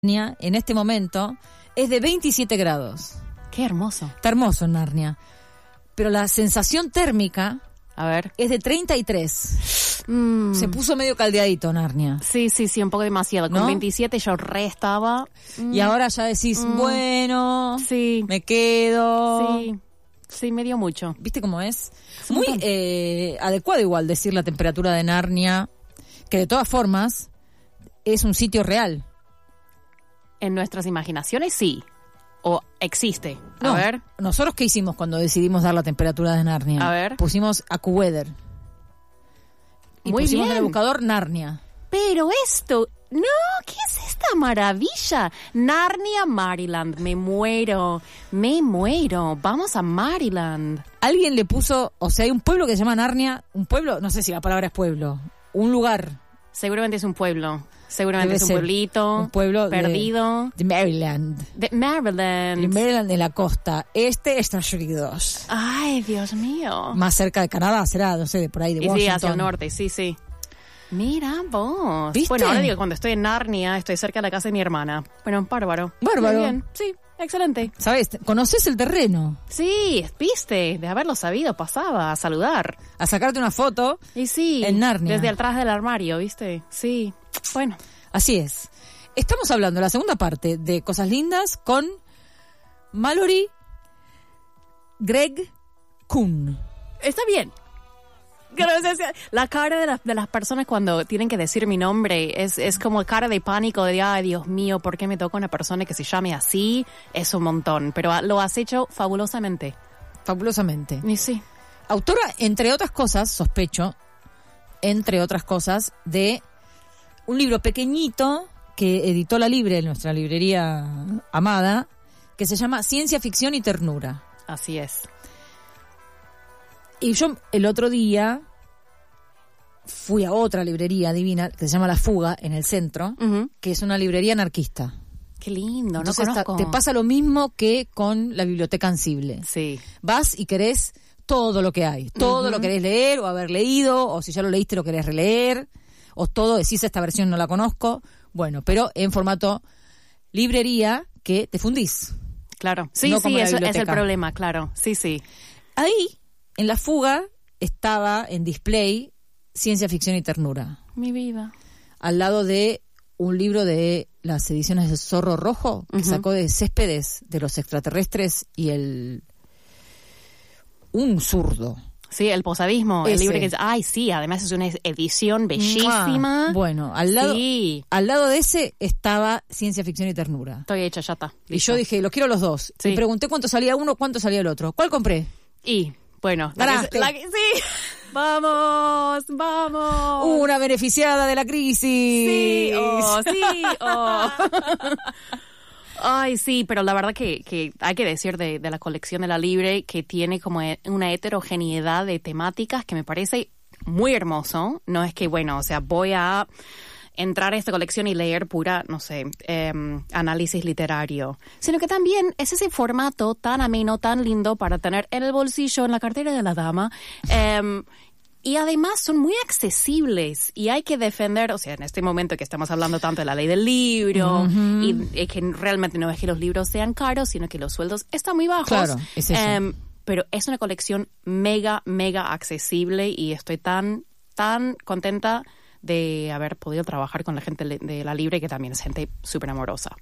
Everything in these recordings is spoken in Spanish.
Narnia en este momento es de 27 grados. Qué hermoso. Está hermoso en Narnia. Pero la sensación térmica, a ver, es de 33. Se puso medio caldeadito Narnia. Sí, un poco demasiado. Con 27 yo estaba. Y ahora ya decís, bueno, sí, me quedo. Sí, me dio mucho. ¿Viste cómo es? Muy adecuado igual decir la temperatura de Narnia, que de todas formas es un sitio real. En nuestras imaginaciones sí. ¿O existe? No, a ver. ¿Nosotros qué hicimos cuando decidimos dar la temperatura de Narnia? A ver. Pusimos AccuWeather. Y muy pusimos bien. en el buscador Narnia. Pero esto... No, ¿qué es esta maravilla? Narnia, Maryland. Me muero. Vamos a Maryland. Alguien le puso... O sea, hay un pueblo que se llama Narnia. Un pueblo, no sé si la palabra es pueblo. Un lugar. Seguramente es un pueblo. Seguramente es un pueblito. Un pueblo perdido. De Maryland. De Maryland. De Maryland, de la costa este, Estados Unidos. Ay, Dios mío. Más cerca de Canadá será, no sé, de por ahí, de Washington. Sí, hacia el norte, sí. Mira vos. ¿Viste? Bueno, ahora digo, cuando estoy en Narnia, estoy cerca de la casa de mi hermana. Bueno, bárbaro. Bárbaro. Muy bien, sí, excelente. ¿Sabes? ¿Conoces el terreno? Sí, viste, de haberlo sabido, pasaba a saludar. A sacarte una foto. Y sí. En Narnia. Desde atrás del armario, ¿viste? Sí. Bueno. Así es. Estamos hablando de la segunda parte de Cosas Lindas con Mallory Greg Kuhn. Está bien. La cara de las personas cuando tienen que decir mi nombre es como cara de pánico de, ay, Dios mío, ¿por qué me toca una persona que se llame así? Es un montón, pero lo has hecho fabulosamente. Fabulosamente. Y sí. Autora, entre otras cosas, sospecho, entre otras cosas, de un libro pequeñito que editó La Libre, nuestra librería amada, que se llama Ciencia Ficción y Ternura. Así es. Y yo el otro día fui a otra librería divina que se llama La Fuga, en el centro, que es una librería anarquista. Qué lindo, entonces, no conozco. Te pasa lo mismo que con la Biblioteca Ansible. Sí. Vas y querés todo lo que hay. Todo lo querés leer o haber leído, o si ya lo leíste lo querés releer, o todo, decís esta versión no la conozco. Bueno, pero en formato librería que te fundís. Claro. Sí, no sí, eso es el problema, claro. Sí. Ahí, en La Fuga, estaba en display Ciencia Ficción y Ternura. Mi vida. Al lado de un libro de las ediciones de Zorro Rojo, que sacó de Céspedes, de los extraterrestres y un zurdo. Sí, El Posadismo, Ese. el libro que es... Ay, sí, además es una edición bellísima. Bueno, al lado de ese estaba Ciencia Ficción y Ternura. Estoy hecha, ya está. Y yo dije, los quiero los dos. Sí. Y pregunté cuánto salía uno, cuánto salía el otro. ¿Cuál compré? Y, bueno... Ganaste. Sí. Vamos. Una beneficiada de la crisis. Sí. Ay, sí, pero la verdad que hay que decir de la colección de La Libre que tiene como una heterogeneidad de temáticas que me parece muy hermoso. No es que, bueno, o sea, voy a entrar a esta colección y leer pura, no sé, análisis literario, sino que también es ese formato tan ameno, tan lindo para tener en el bolsillo, en la cartera de la dama, y además son muy accesibles y hay que defender, o sea, en este momento que estamos hablando tanto de la ley del libro y que realmente no es que los libros sean caros, sino que los sueldos están muy bajos. Claro, es eso. Pero es una colección mega accesible y estoy tan contenta de haber podido trabajar con la gente de La Libre, que también es gente súper amorosa.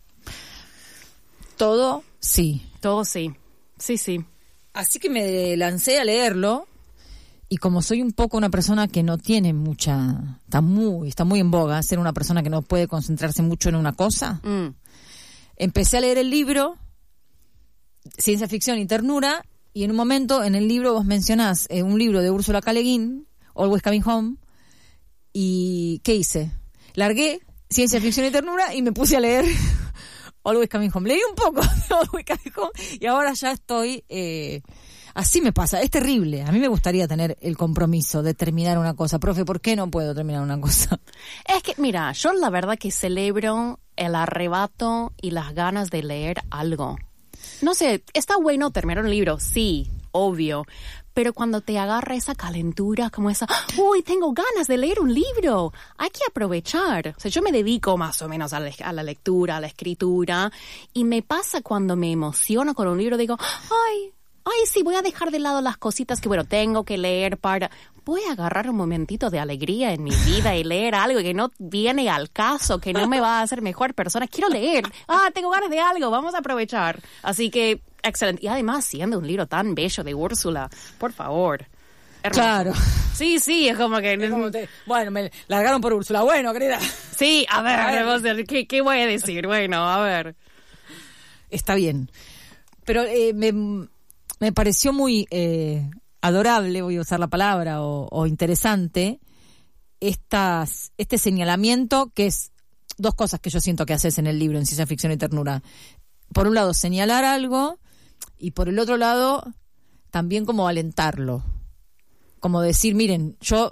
Todo sí. Sí. Así que me lancé a leerlo. Y como soy un poco una persona que no tiene mucha... Está muy en boga ser una persona que no puede concentrarse mucho en una cosa. Empecé a leer el libro, Ciencia Ficción y Ternura, y en un momento en el libro vos mencionás un libro de Úrsula K. Le Guin, Always Coming Home, y ¿qué hice? Largué Ciencia Ficción y Ternura y me puse a leer Always Coming Home. Leí un poco de Always Coming Home y ahora ya estoy... Así me pasa, es terrible. A mí me gustaría tener el compromiso de terminar una cosa. Profe, ¿por qué no puedo terminar una cosa? Es que, mira, yo la verdad que celebro el arrebato y las ganas de leer algo. No sé, está bueno terminar un libro, sí, obvio. Pero cuando te agarra esa calentura, como esa, uy, tengo ganas de leer un libro, hay que aprovechar. O sea, yo me dedico más o menos a la lectura, a la escritura, y me pasa cuando me emociono con un libro, digo, ay, sí, voy a dejar de lado las cositas que, bueno, tengo que leer voy a agarrar un momentito de alegría en mi vida y leer algo que no viene al caso, que no me va a hacer mejor persona. Quiero leer. Tengo ganas de algo, vamos a aprovechar. Así que, excelente. Y además, siendo un libro tan bello de Úrsula, por favor. Hermoso. Claro. Sí, es como que... Bueno, me largaron por Úrsula. Bueno, querida. Sí, a ver. ¿Qué voy a decir? Bueno, a ver. Está bien. Pero me pareció muy adorable, voy a usar la palabra, o interesante, este señalamiento, que es dos cosas que yo siento que haces en el libro, en Ciencia Ficción y Ternura. Por un lado, señalar algo, y por el otro lado, también como alentarlo. Como decir, miren, yo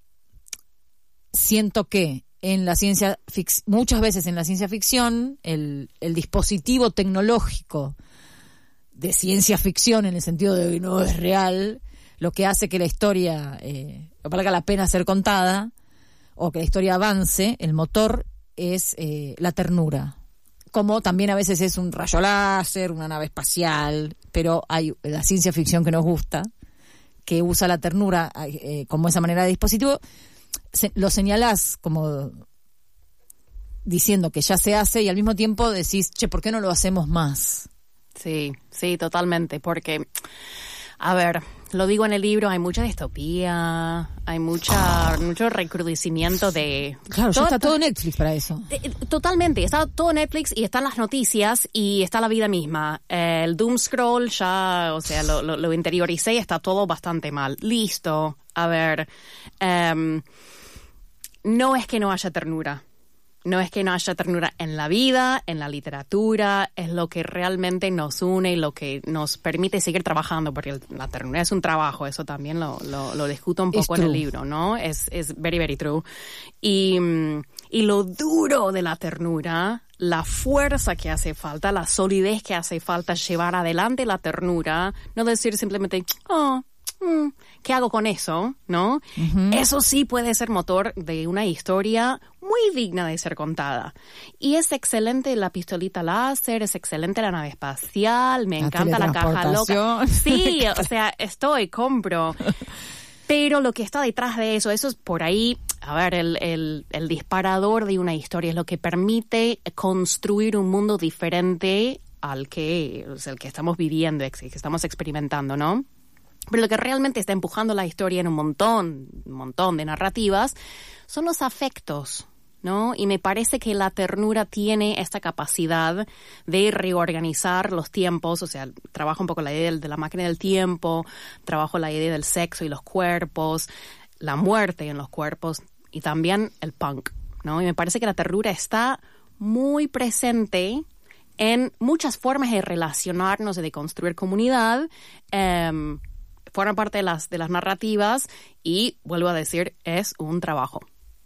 siento que en la muchas veces en la ciencia ficción, el dispositivo tecnológico de ciencia ficción, en el sentido de que no es real, lo que hace que la historia valga la pena ser contada, o que la historia avance, el motor es la ternura. Como también a veces es un rayo láser, una nave espacial, pero hay la ciencia ficción que nos gusta, que usa la ternura como esa manera de dispositivo. Lo señalás como diciendo que ya se hace, y al mismo tiempo decís, ¿por qué no lo hacemos más? Sí, totalmente, porque, a ver, lo digo en el libro, hay mucha distopía, hay mucho recrudecimiento de... Claro, ya está todo Netflix para eso. Totalmente, está todo Netflix y están las noticias y está la vida misma. El doom scroll ya, o sea, lo interioricé y está todo bastante mal. Listo, a ver, no es que no haya ternura. No es que no haya ternura en la vida, en la literatura, es lo que realmente nos une y lo que nos permite seguir trabajando, porque la ternura es un trabajo, eso también lo discuto un poco en el libro, ¿no? Es very, very true. Y lo duro de la ternura, la fuerza que hace falta, la solidez que hace falta llevar adelante la ternura, no decir simplemente, ¿qué hago con eso? ¿No? Uh-huh. Eso sí puede ser motor de una historia muy digna de ser contada. Y es excelente la pistolita láser, es excelente la nave espacial, me encanta la caja loca. Sí, o sea, compro. Pero lo que está detrás de eso es por ahí, a ver, el disparador de una historia, es lo que permite construir un mundo diferente al que estamos viviendo, que estamos experimentando, ¿no? Pero lo que realmente está empujando la historia en un montón de narrativas son los afectos, ¿no? Y me parece que la ternura tiene esta capacidad de reorganizar los tiempos, o sea, trabajo un poco la idea de la máquina del tiempo, trabajo la idea del sexo y los cuerpos, la muerte en los cuerpos y también el punk, ¿no? Y me parece que la ternura está muy presente en muchas formas de relacionarnos y de construir comunidad, forman parte de las narrativas y, vuelvo a decir, es un trabajo.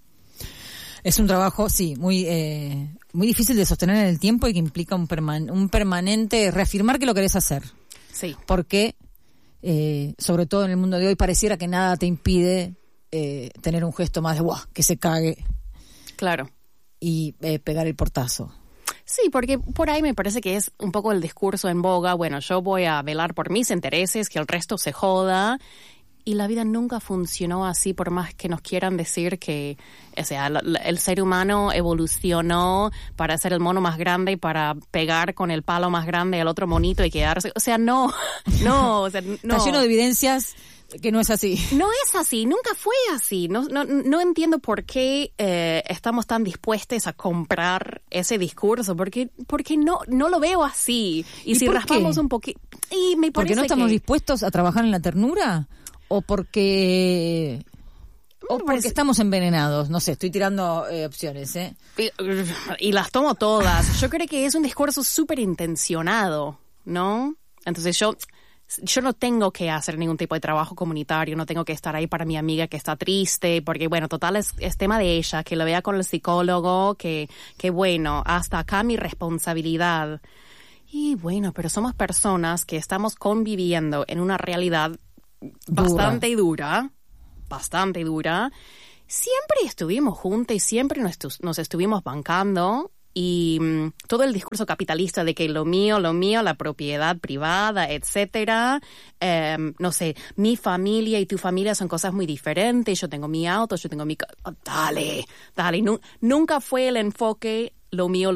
Es un trabajo, sí, muy difícil de sostener en el tiempo y que implica un permanente reafirmar que lo querés hacer. Sí. Porque, sobre todo en el mundo de hoy, pareciera que nada te impide tener un gesto más de ¡guau! Que se cague. Claro. Y pegar el portazo. Sí, porque por ahí me parece que es un poco el discurso en boga. Bueno, yo voy a velar por mis intereses, que el resto se joda. Y la vida nunca funcionó así, por más que nos quieran decir que, o sea, el ser humano evolucionó para ser el mono más grande y para pegar con el palo más grande al otro monito y quedarse. O sea, no, o sea, no. Está lleno de evidencias que no es así. No es así, nunca fue así. No entiendo por qué estamos tan dispuestos a comprar ese discurso, porque no lo veo así. Y si raspamos un poquito, y me parece ¿porque no estamos dispuestos a trabajar en la ternura? ¿O porque estamos envenenados? No sé, estoy tirando opciones, ¿eh? Y las tomo todas. Yo creo que es un discurso súper intencionado, ¿no? Entonces yo no tengo que hacer ningún tipo de trabajo comunitario, no tengo que estar ahí para mi amiga que está triste, porque bueno, total es tema de ella, que lo vea con el psicólogo, que bueno, hasta acá mi responsabilidad. Y bueno, pero somos personas que estamos conviviendo en una realidad bastante dura. Siempre estuvimos juntos y siempre nos estuvimos bancando. Y todo el discurso capitalista de que lo mío, la propiedad privada, etcétera, no sé, mi familia y tu familia son cosas muy diferentes, yo tengo mi auto, yo tengo mi... Dale, nunca fue el enfoque lo mío,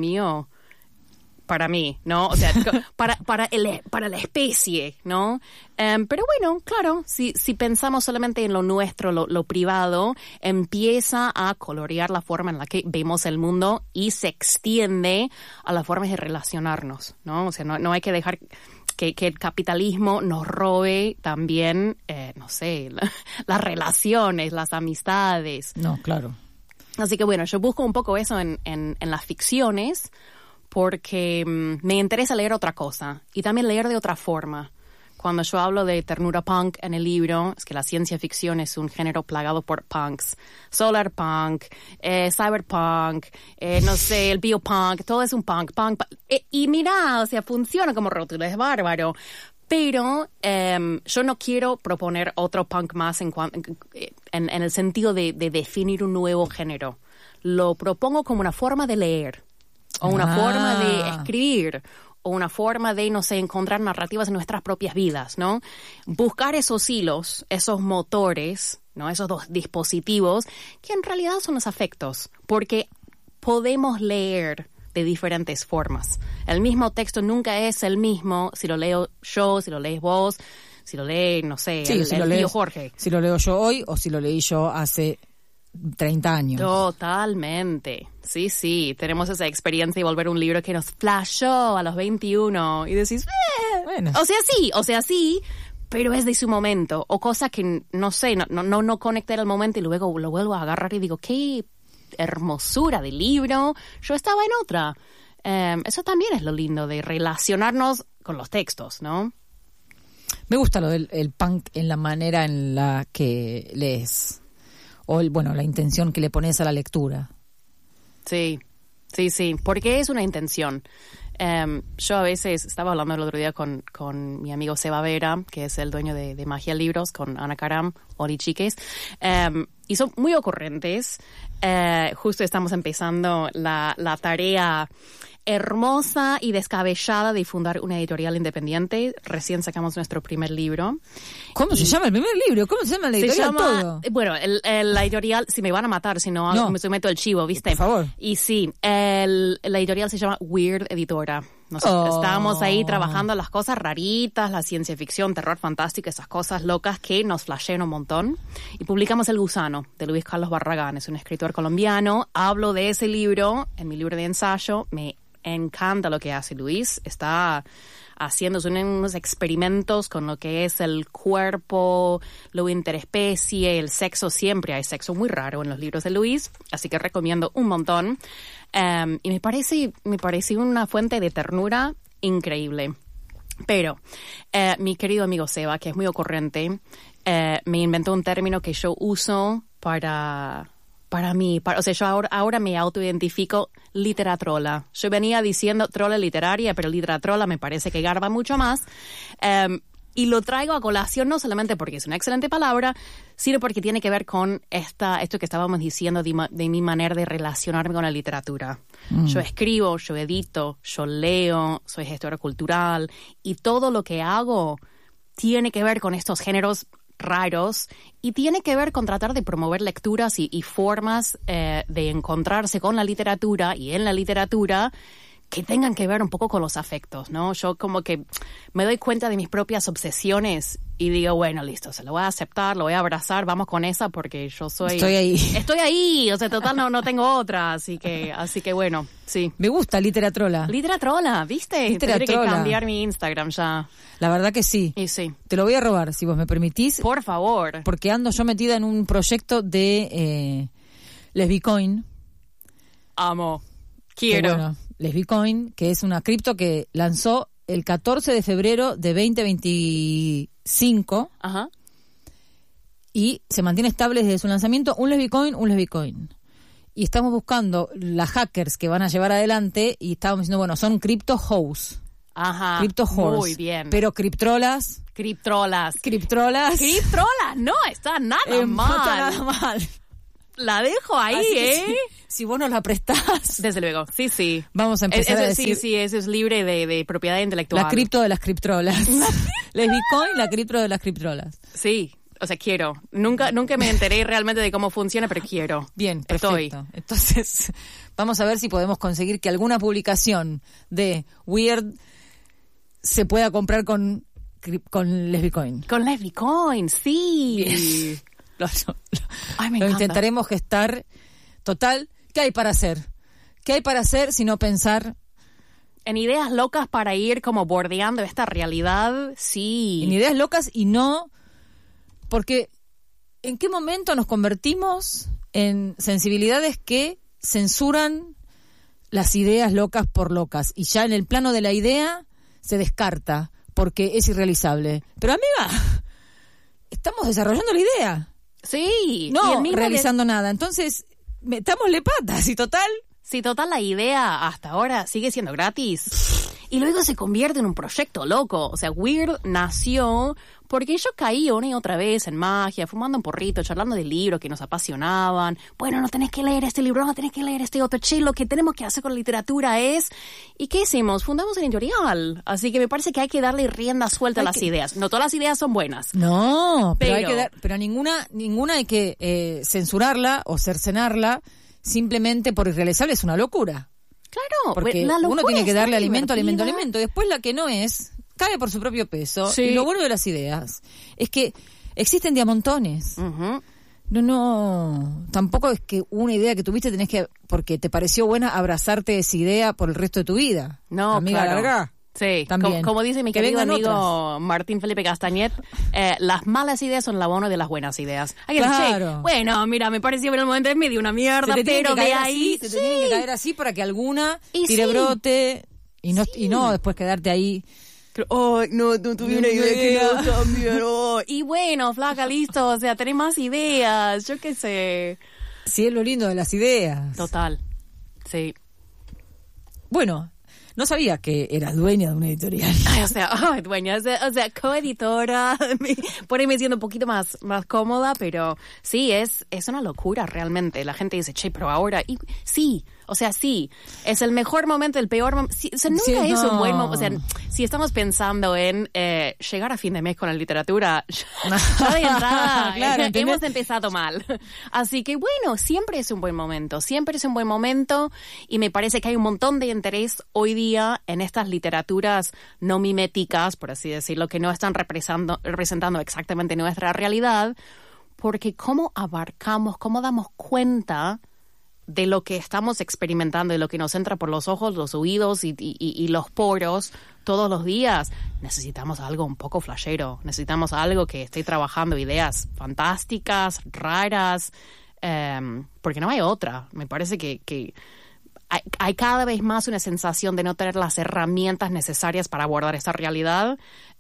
para mí, ¿no? O sea, para la especie, ¿no? Pero bueno, claro, si pensamos solamente en lo nuestro, lo privado, empieza a colorear la forma en la que vemos el mundo y se extiende a las formas de relacionarnos, ¿no? O sea, no hay que dejar que el capitalismo nos robe también, no sé, las relaciones, las amistades. No, claro. Así que bueno, yo busco un poco eso en las ficciones, porque me interesa leer otra cosa y también leer de otra forma. Cuando yo hablo de ternura punk en el libro, es que la ciencia ficción es un género plagado por punks. Solar punk, cyberpunk, no sé, el biopunk, todo es un punk. Y mira, o sea, funciona como rótulo, es bárbaro. Pero yo no quiero proponer otro punk más en el sentido de definir un nuevo género. Lo propongo como una forma de leer. O una forma de escribir, o una forma de, no sé, encontrar narrativas en nuestras propias vidas, ¿no? Buscar esos hilos, esos motores, ¿no? Esos dos dispositivos, que en realidad son los afectos, porque podemos leer de diferentes formas. El mismo texto nunca es el mismo si lo leo yo, si lo lees vos, si lo lee, no sé, el tío Jorge. Si lo leo yo hoy o si lo leí yo hace 30 años. Totalmente. Sí, tenemos esa experiencia de volver un libro que nos flashó a los 21 y decís, bueno. O sea, sí, pero es de su momento. O cosas que, no sé, no conecté al momento y luego lo vuelvo a agarrar y digo, qué hermosura de libro. Yo estaba en otra. Eso también es lo lindo de relacionarnos con los textos, ¿no? Me gusta lo del punk en la manera en la que lees. O la intención que le pones a la lectura. Sí, porque es una intención. Yo a veces estaba hablando el otro día con mi amigo Seba Vera, que es el dueño de Magia Libros, con Ana Karam, Oli Chiques, y son muy ocurrentes. Justo estamos empezando la tarea hermosa y descabellada de fundar una editorial independiente. Recién sacamos nuestro primer libro. ¿Cómo se llama el primer libro? ¿Cómo se llama la editorial? Todo. Bueno, la editorial, si me van a matar, si no me someto el chivo, ¿viste? Por favor. Y sí, la editorial se llama Weird Editora. Estábamos ahí trabajando las cosas raritas, la ciencia ficción, terror fantástico, esas cosas locas que nos flashean un montón. Y publicamos El Gusano, de Luis Carlos Barragán, es un escritor colombiano. Hablo de ese libro en mi libro de ensayo. Me encanta lo que hace Luis. Está haciendo unos experimentos con lo que es el cuerpo, lo interespecie, el sexo. Siempre hay sexo muy raro en los libros de Luis, así que recomiendo un montón. Y me parece una fuente de ternura increíble. Pero mi querido amigo Seba, que es muy ocurrente, me inventó un término que yo uso para mí. O sea, yo ahora me autoidentifico literatrola. Yo venía diciendo trola literaria, pero literatrola me parece que garba mucho más. Y lo traigo a colación no solamente porque es una excelente palabra, sino porque tiene que ver con esto que estábamos diciendo de mi manera de relacionarme con la literatura. Yo escribo, yo edito, yo leo, soy gestora cultural, y todo lo que hago tiene que ver con estos géneros raros y tiene que ver con tratar de promover lecturas y formas de encontrarse con la literatura y en la literatura que tengan que ver un poco con los afectos, ¿no? Yo como que me doy cuenta de mis propias obsesiones y digo, bueno, listo, se lo voy a aceptar, lo voy a abrazar, vamos con esa porque yo soy... Estoy ahí, o sea, total no tengo otra, así que bueno, sí. Me gusta Literatrola. Literatrola, ¿viste? Literatrola. Tendré que cambiar mi Instagram ya. La verdad que sí. Y sí. Te lo voy a robar, si vos me permitís. Por favor. Porque ando yo metida en un proyecto de Lesbicoin. Amo. Quiero. Bueno, Lesbicoin, que es una cripto que lanzó el 14 de febrero de 2025. Ajá. Y se mantiene estable desde su lanzamiento, un Lesbicoin. y estamos buscando las hackers que van a llevar adelante y estábamos diciendo, bueno, son crypto hoes. Ajá. Crypto whores. Muy bien. Pero criptrolas. Criptrolas, no está nada mal. No está nada mal. La dejo ahí, Así si vos nos la prestás. Desde luego, sí. Vamos a empezar a decir. Sí, eso es libre de propiedad intelectual. La cripto de las criptrolas. Lesbicoin, la cripto de las criptrolas. Sí. O sea, quiero. Nunca me enteré realmente de cómo funciona, pero quiero. Bien, perfecto. Entonces, vamos a ver si podemos conseguir que alguna publicación de Weird se pueda comprar con Lesbicoin. Con Lesbicoin, sí. Bien. Ay, me lo encanta. intentaremos gestar. Total, ¿qué hay para hacer? ¿Qué hay para hacer si no pensar en ideas locas para ir como bordeando esta realidad? Sí. En ideas locas y no... Porque, ¿en qué momento nos convertimos en sensibilidades que censuran las ideas locas por locas? Y ya en el plano de la idea se descarta porque es irrealizable. Pero, amiga, estamos desarrollando la idea. Sí. No realizando nada. Entonces, metámosle patas y total... Sí, total, la idea hasta ahora sigue siendo gratis. Y luego se convierte en un proyecto loco. O sea, Weird nació porque yo caí una y otra vez en magia, fumando un porrito, charlando de libros que nos apasionaban. Bueno, no tenés que leer este libro, no tenés que leer este otro. Che, lo que tenemos que hacer con la literatura es... ¿Y qué hicimos? Fundamos el editorial. Así que me parece que hay que darle rienda suelta a las ideas. No todas las ideas son buenas. No, pero hay que dar... Pero ninguna hay que censurarla o cercenarla simplemente por irrealizable. Es una locura. Claro, porque la locura uno tiene que darle divertida. alimento. Después la que no es, cae por su propio peso. Sí. Y lo bueno de las ideas es que existen de a montones. Uh-huh. No, tampoco es que una idea que tuviste tenés que, porque te pareció buena, abrazarte esa idea por el resto de tu vida. No, amiga, claro. larga. Sí, también. Como dice mi que querido amigo otras. Martín Felipe Castañet, las malas ideas son la abono de las buenas ideas. Hay que claro. decir, bueno, mira, me pareció en el momento es medio una mierda, pero de ahí... Se te tiene que caer así para que alguna tire brote y no después quedarte ahí... Oh, no tuve una idea que no también. Oh. Y bueno, flaca, listo, o sea, tenés más ideas, yo qué sé. Sí, es lo lindo de las ideas. Total, sí. Bueno, no sabía que eras dueña de una editorial. Ay, dueña, o sea, coeditora, por ahí me siento un poquito más cómoda, pero sí, es una locura realmente. La gente dice, che, pero ahora, y sí, o sea, sí, es el mejor momento, el peor momento, sí, o sea, nunca es un buen momento, o sea, si estamos pensando en llegar a fin de mes con la literatura, ya de entrada, claro, hemos empezado mal. Así que bueno, siempre es un buen momento y me parece que hay un montón de interés hoy día en estas literaturas no miméticas, por así decirlo, que no están representando exactamente nuestra realidad, porque cómo abarcamos, cómo damos cuenta de lo que estamos experimentando, de lo que nos entra por los ojos, los oídos y los poros todos los días. Necesitamos algo un poco flashero, necesitamos algo que esté trabajando ideas fantásticas, raras, porque no hay otra. Me parece que hay cada vez más una sensación de no tener las herramientas necesarias para abordar esta realidad.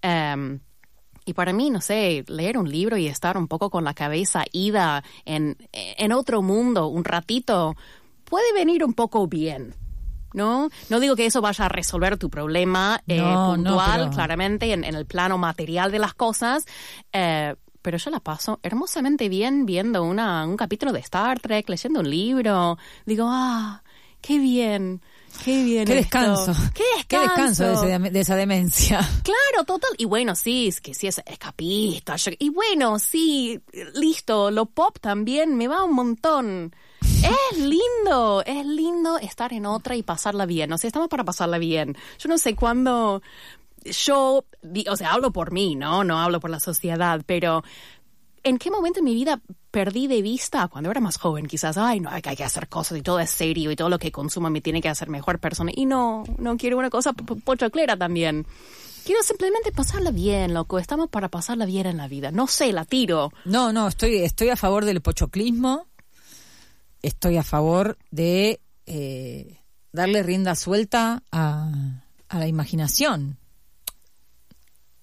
Y para mí, no sé, leer un libro y estar un poco con la cabeza ida en otro mundo un ratito puede venir un poco bien, ¿no? No digo que eso vaya a resolver tu problema puntual, pero... claramente, en el plano material de las cosas, pero yo la paso hermosamente bien viendo un capítulo de Star Trek, leyendo un libro. Digo, qué bien. Qué bien. Qué descanso. Qué descanso de esa demencia. Claro, total. Y bueno, sí, es que sí es escapista. Y bueno, sí, listo. Lo pop también me va un montón. Es lindo estar en otra y pasarla bien. O sea, estamos para pasarla bien. Yo no sé cuándo hablo por mí, ¿no? No hablo por la sociedad, pero... ¿En qué momento en mi vida perdí de vista, cuando era más joven, quizás, no, hay que hacer cosas y todo es serio y todo lo que consumo me tiene que hacer mejor persona? Y no quiero una cosa pochoclera también. Quiero simplemente pasarla bien, loco. Estamos para pasarla bien en la vida. No sé, la tiro. No, estoy a favor del pochoclismo. Estoy a favor de darle rienda suelta a la imaginación.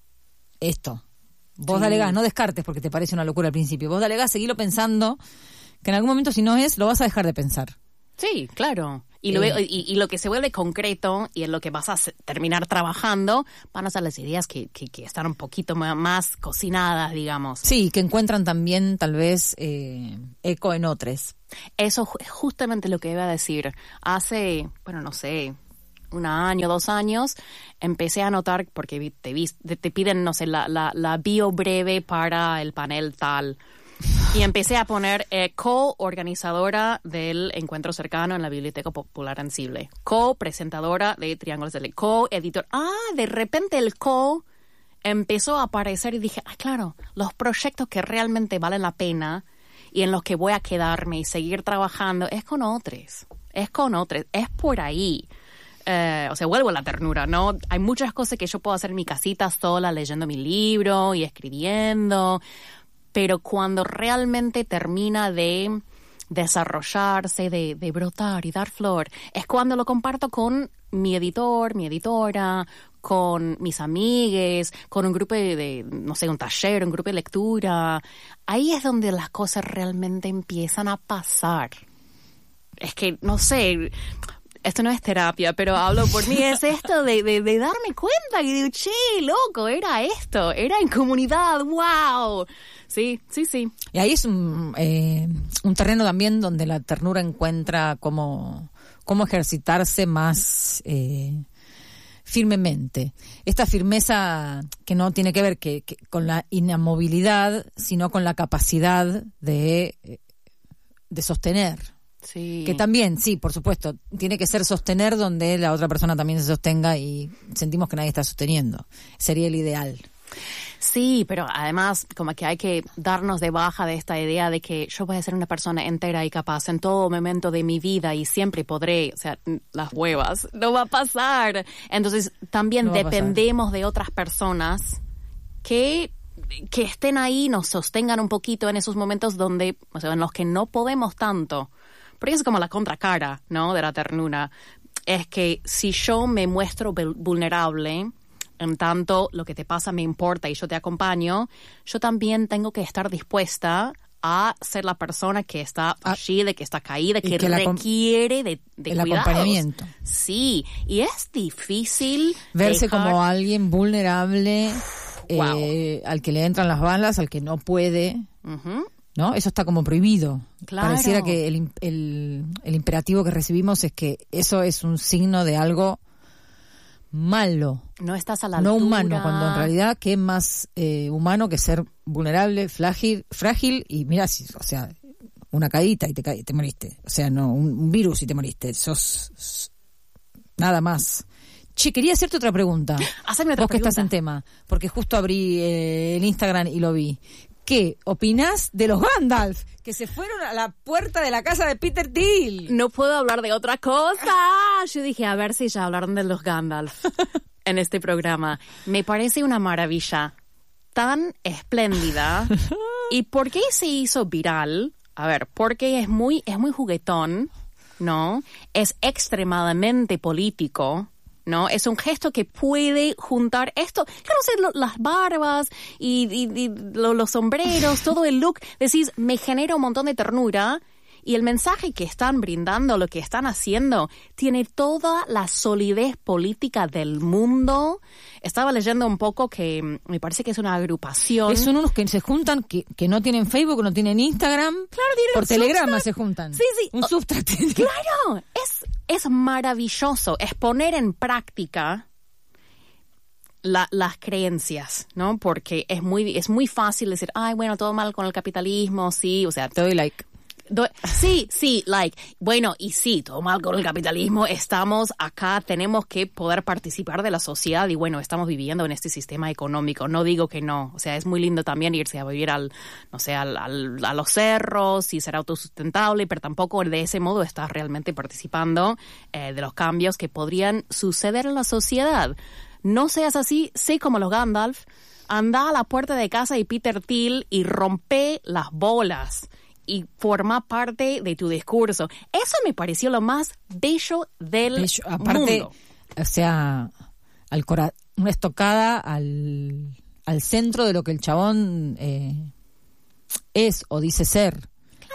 Vos dale gas, no descartes porque te parece una locura al principio. Vos dale gas, seguilo pensando que en algún momento si no es, lo vas a dejar de pensar. Sí, claro. Y lo que se vuelve concreto y en lo que vas a terminar trabajando van a ser las ideas que están un poquito más cocinadas, digamos. Sí, que encuentran también tal vez eco en otros. Eso es justamente lo que iba a decir. Hace, bueno, no sé, 1 año, 2 años, empecé a notar, porque te piden, no sé, la bio breve para el panel tal. Y empecé a poner co-organizadora del encuentro cercano en la Biblioteca Popular Ansible, co-presentadora de Triángulos de Ley, co-editor. De repente el co empezó a aparecer y dije, claro, los proyectos que realmente valen la pena y en los que voy a quedarme y seguir trabajando es con otros, es por ahí. O sea, vuelvo a la ternura, ¿no? Hay muchas cosas que yo puedo hacer en mi casita sola, leyendo mi libro y escribiendo, pero cuando realmente termina de desarrollarse, de brotar y dar flor, es cuando lo comparto con mi editor, mi editora, con mis amigues, con un grupo de, no sé, un taller, un grupo de lectura. Ahí es donde las cosas realmente empiezan a pasar. Es que, no sé, esto no es terapia, pero hablo por mí, es esto de darme cuenta y digo, che, loco, era esto, era en comunidad, wow. Sí. Y ahí es un terreno también donde la ternura encuentra cómo ejercitarse más firmemente. Esta firmeza que no tiene que ver que con la inamovilidad, sino con la capacidad de sostener. Sí. Que también, sí, por supuesto, tiene que ser sostener donde la otra persona también se sostenga y sentimos que nadie está sosteniendo. Sería el ideal. Sí, pero además como que hay que darnos de baja de esta idea de que yo voy a ser una persona entera y capaz en todo momento de mi vida y siempre podré, o sea, las huevas, no va a pasar. Entonces también dependemos de otras personas que estén ahí, nos sostengan un poquito en esos momentos donde, o sea, en los que no podemos tanto. Porque es como la contracara, ¿no?, de la ternura. Es que si yo me muestro vulnerable, en tanto lo que te pasa me importa y yo te acompaño, yo también tengo que estar dispuesta a ser la persona que está allí, de que está caída, que requiere de el cuidados. Acompañamiento. Sí, y es difícil verse como alguien vulnerable, al que le entran las balas, al que no puede, ¿no? Eso está como prohibido. Claro. Pareciera que el imperativo que recibimos es que eso es un signo de algo malo. No estás a la altura. No humano, cuando en realidad qué más humano que ser vulnerable, frágil y mira, o sea, una caída y te moriste. O sea, no un virus y te moriste. Sos nada más. Che, quería hacerte otra pregunta. Hazme otra pregunta. Vos que estás en tema, porque justo abrí el Instagram y lo vi. ¿Qué opinás de los Gandalf que se fueron a la puerta de la casa de Peter Thiel? No puedo hablar de otra cosa. Yo dije, a ver si ya hablaron de los Gandalf en este programa. Me parece una maravilla tan espléndida. ¿Y por qué se hizo viral? A ver, porque es muy juguetón, ¿no? Es extremadamente político, ¿no? Es un gesto que puede juntar esto, claro, las barbas y los sombreros, todo el look. Decís, me genera un montón de ternura y el mensaje que están brindando, lo que están haciendo, tiene toda la solidez política del mundo. Estaba leyendo un poco que me parece que es una agrupación. Son unos que se juntan, que no tienen Facebook, no tienen Instagram. Claro, tienen por Telegrama se juntan. Sí. Un Substack. Claro, es maravilloso. Es poner en práctica las creencias, ¿no? Porque es muy fácil decir, ay, bueno, todo mal con el capitalismo, sí, o sea, te doy like. Sí, like, bueno, y sí, todo mal con el capitalismo, estamos acá, tenemos que poder participar de la sociedad y bueno, estamos viviendo en este sistema económico, no digo que no, o sea, es muy lindo también irse a vivir a los cerros y ser autosustentable, pero tampoco de ese modo estás realmente participando de los cambios que podrían suceder en la sociedad. No seas así, sé como los Gandalf, anda a la puerta de casa de Peter Thiel y rompe las bolas y forma parte de tu discurso. Eso me pareció lo más bello del aparte, mundo. O sea, una estocada al centro de lo que el chabón es o dice ser.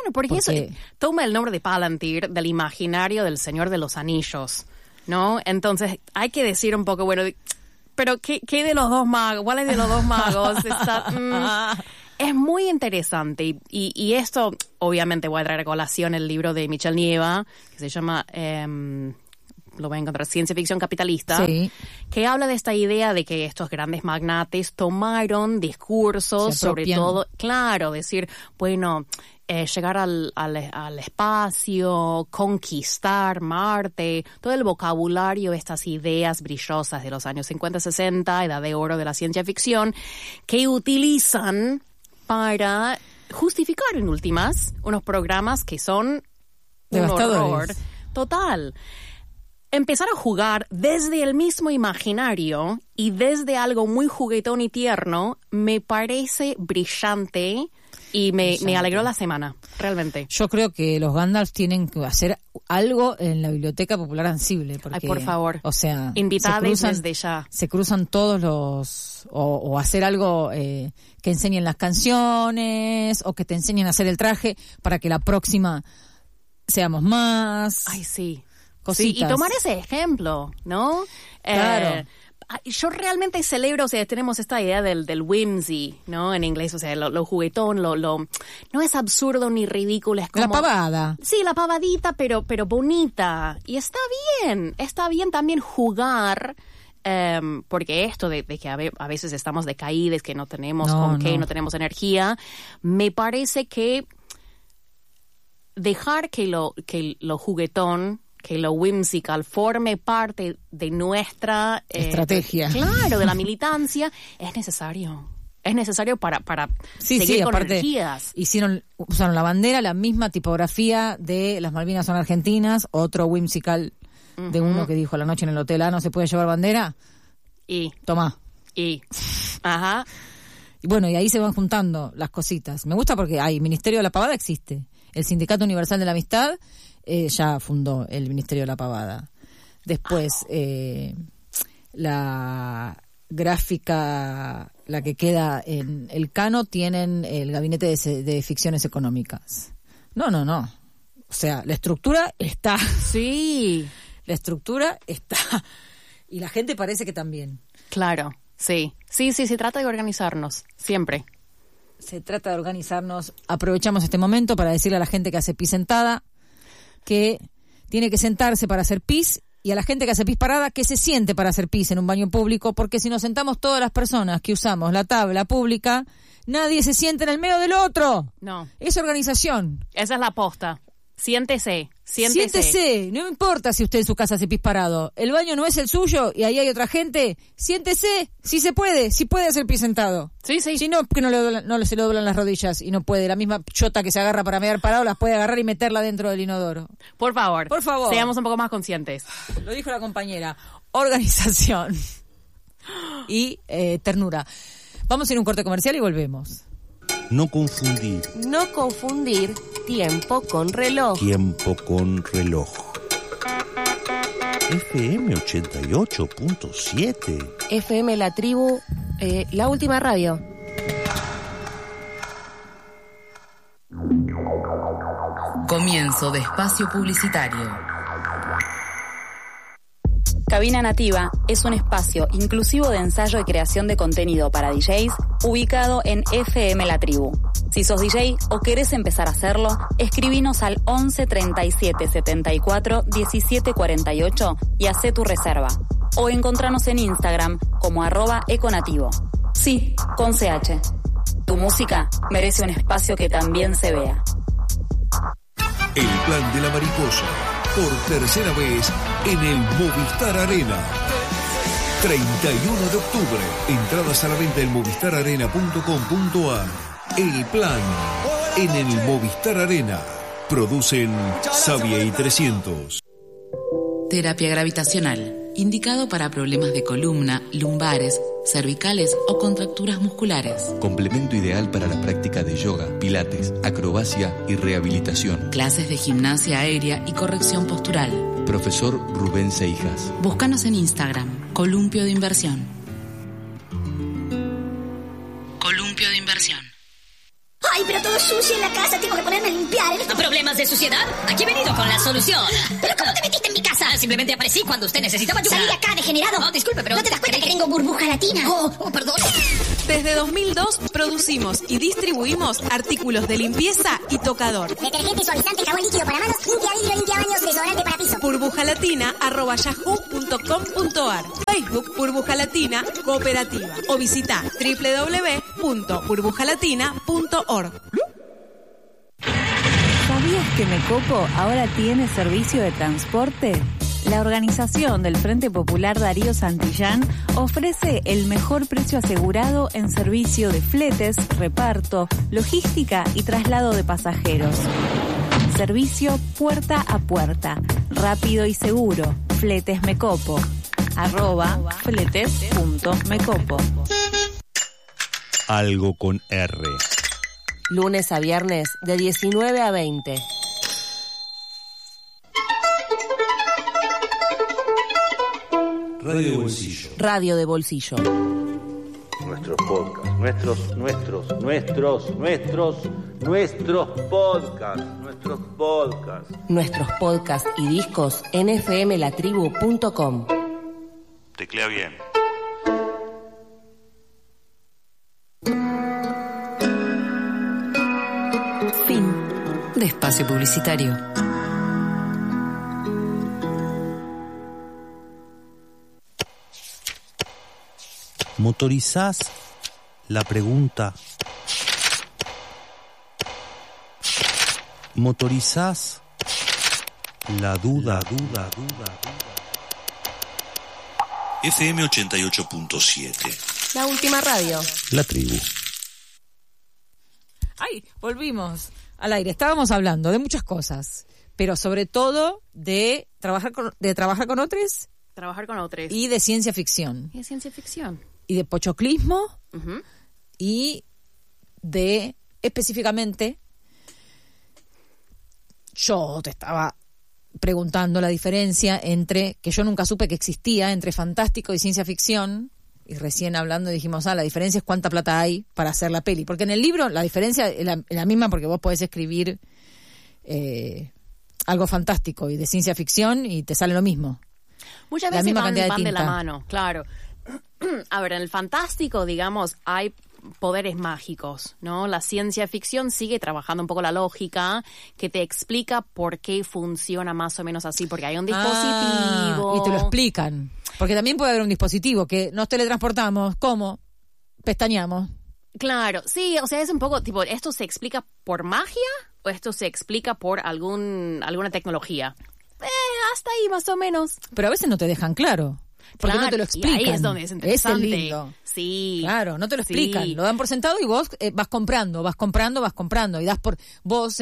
Claro, porque eso toma el nombre de Palantir del imaginario del Señor de los Anillos, ¿no? Entonces hay que decir un poco, bueno, pero ¿qué de los dos magos? ¿Cuál es de los dos magos? Es muy interesante y esto, obviamente voy a traer a colación el libro de Michel Nieva, que se llama, lo voy a encontrar, Ciencia Ficción Capitalista, sí, que habla de esta idea de que estos grandes magnates tomaron discursos sobre todo, claro, decir, bueno, llegar al espacio, conquistar Marte, todo el vocabulario, estas ideas brillosas de los años 50-60, edad de oro de la ciencia ficción, que utilizan para justificar en últimas unos programas que son un horror total. Empezar a jugar desde el mismo imaginario y desde algo muy juguetón y tierno me parece brillante y me alegró la semana, realmente. Yo creo que los Gandalf tienen que hacer algo en la Biblioteca Popular Ansible. Porque, ay, por favor. O sea, invitados desde ya. Se cruzan todos los... O hacer algo que enseñen las canciones o que te enseñen a hacer el traje para que la próxima seamos más. Ay, sí. Cositas. Sí, y tomar ese ejemplo, ¿no? Claro. Yo realmente celebro, o sea, tenemos esta idea del whimsy, ¿no? En inglés, o sea, lo juguetón, no es absurdo ni ridículo, es como... La pavada. Sí, la pavadita, pero bonita. Y está bien también jugar, porque esto de que a veces estamos decaídos, que no tenemos no tenemos energía, me parece que dejar que lo juguetón, que lo whimsical forme parte de nuestra estrategia. Claro, de la militancia, es necesario. Es necesario para seguir con aparte, energías. Usaron la bandera, la misma tipografía de las Malvinas son argentinas, otro whimsical de uno que dijo a la noche en el hotel, ¿no se puede llevar bandera? Tomá. Ajá. Y bueno, y ahí se van juntando las cositas. Me gusta porque Ministerio de la Pavada existe. El Sindicato Universal de la Amistad ya fundó el Ministerio de la Pavada. Después, la gráfica, la que queda en el Cano, tienen el Gabinete de Ficciones Económicas. No. O sea, la estructura está. Sí. La estructura está. Y la gente parece que también. Claro, sí. Sí, se trata de organizarnos, siempre. Se trata de organizarnos. Aprovechamos este momento para decirle a la gente que hace pis sentada que tiene que sentarse para hacer pis, y a la gente que hace pis parada que se siente para hacer pis en un baño público, porque si nos sentamos todas las personas que usamos la tabla pública, nadie se siente en el medio del otro. No. Es organización. Esa es la posta. Siéntese. No me importa si usted en su casa hace pis parado. El baño no es el suyo y ahí hay otra gente. Siéntese, si se puede, si puede hacer pis sentado. Sí. Si no, que se le doblan las rodillas y no puede. La misma chota que se agarra para mear parado las puede agarrar y meterla dentro del inodoro. Por favor. Seamos un poco más conscientes. Lo dijo la compañera. Organización y ternura. Vamos a ir a un corte comercial y volvemos. No confundir. No confundir tiempo con reloj. Tiempo con reloj. FM 88.7. FM La Tribu, la última radio. Comienzo de espacio publicitario. Cabina Nativa es un espacio inclusivo de ensayo y creación de contenido para DJs ubicado en FM La Tribu. Si sos DJ o querés empezar a hacerlo, escribinos al 11 37 74 17 48 y hacé tu reserva. O encontranos en Instagram como @econativo. Sí, con CH. Tu música merece un espacio que también se vea. El Plan de la Mariposa, por tercera vez en el Movistar Arena. 31 de octubre. Entradas a la venta en movistararena.com.ar. El Plan en el Movistar Arena. Producen Savia y 300. Terapia gravitacional. Indicado para problemas de columna, lumbares, cervicales o contracturas musculares. Complemento ideal para la práctica de yoga, pilates, acrobacia y rehabilitación. Clases de gimnasia aérea y corrección postural. Profesor Rubén Seijas. Búscanos en Instagram, Columpio de Inversión. Columpio de Inversión. ¡Ay, pero todo sucio en la casa, tengo que ponerme a limpiar. ¿Problemas de suciedad? Aquí he venido con la solución. ¿Pero cómo te metiste en mi casa? Simplemente aparecí cuando usted necesitaba ayuda. Salí de acá, degenerado. No, disculpe, pero... ¿No te das cuenta que tengo burbuja latina? Oh, perdón. Desde 2002 producimos y distribuimos artículos de limpieza y tocador. Detergente, suavizante, jabón líquido para manos, limpia vidrio, limpia baños, desodorante para piso. burbujalatina@yahoo.com.ar. Facebook Burbuja Latina Cooperativa o visita www.burbujalatina.org. ¿Sabías que Mecopo ahora tiene servicio de transporte? La organización del Frente Popular Darío Santillán ofrece el mejor precio asegurado en servicio de fletes, reparto, logística y traslado de pasajeros. Servicio puerta a puerta, rápido y seguro. Fletes Mecopo. @fletes.mecopo. Algo con R. Lunes a viernes de 19 a 20. Radio de bolsillo. Radio de bolsillo. Nuestros podcasts, nuestros podcasts. Nuestros podcasts y discos en fmlatribu.com. Teclea bien. Fin de espacio publicitario. ¿Motorizás la pregunta? ¿Motorizás la duda? FM 88.7. La última radio. La tribu. Ay, volvimos al aire. Estábamos hablando de muchas cosas, pero sobre todo de trabajar con otros. Trabajar con otros. Y de ciencia ficción. Y de ciencia ficción. Y de pochoclismo. Y de, específicamente, yo te estaba preguntando la diferencia entre, que yo nunca supe que existía, entre fantástico y ciencia ficción. Y recién hablando dijimos, la diferencia es cuánta plata hay para hacer la peli. Porque en el libro la diferencia es la misma, porque vos podés escribir algo fantástico y de ciencia ficción y te sale lo mismo. Muchas la veces misma van cantidad de la mano, claro. A ver, en el fantástico, digamos, hay poderes mágicos, ¿no? La ciencia ficción sigue trabajando un poco la lógica que te explica por qué funciona más o menos así, porque hay un dispositivo. Y te lo explican. Porque también puede haber un dispositivo que nos teletransportamos, ¿cómo? Pestañeamos. Claro, sí, o sea, es un poco, tipo, ¿esto se explica por magia o esto se explica por alguna tecnología? Hasta ahí, más o menos. Pero a veces no te dejan claro. Porque no te lo explican. Y ahí es donde es interesante. Es lindo. Sí. Claro, no te lo explican. Lo dan por sentado y vos vas comprando. Y das por vos